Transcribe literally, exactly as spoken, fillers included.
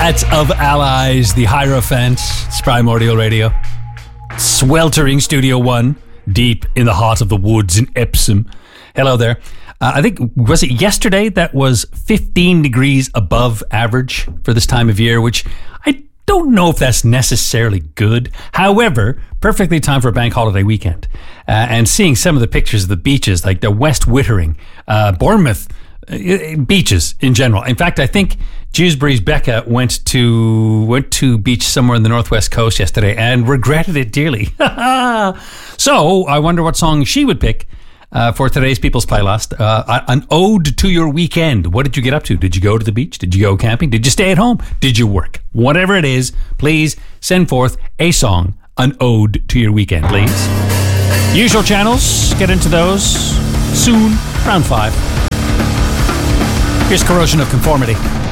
That's Of Allies, the Hierophant. It's Primordial Radio. Sweltering Studio One, deep in the heart of the woods in Epsom. Hello there. Uh, I think, was it yesterday that was fifteen degrees above average for this time of year, which I don't know if that's necessarily good. However, perfectly timed for a bank holiday weekend. Uh, and seeing some of the pictures of the beaches, like the West Wittering, uh, Bournemouth, uh, beaches in general. In fact, I think Dewsbury's Becca went to went to beach somewhere in the northwest coast yesterday and regretted it dearly. So I wonder what song she would pick uh, for today's People's Playlist. Uh, an ode to your weekend. What did you get up to? Did you go to the beach? Did you go camping? Did you stay at home? Did you work? Whatever it is, please send forth a song, an ode to your weekend, please. Usual channels, get into those soon, round five. Here's Corrosion of Conformity.